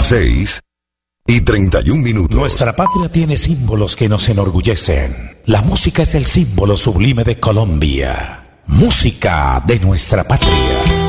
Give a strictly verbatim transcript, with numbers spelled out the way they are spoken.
Las seis y treinta y un minutos. Nuestra patria tiene símbolos que nos enorgullecen. La música es el símbolo sublime de Colombia. Música de nuestra patria.